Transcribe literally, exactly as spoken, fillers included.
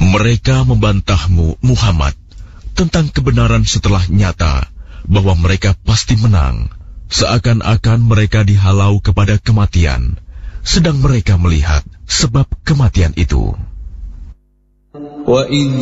Mereka membantahmu, Muhammad, tentang kebenaran setelah nyata bahwa mereka pasti menang, seakan-akan mereka dihalau kepada kematian, sedang mereka melihat sebab kematian itu.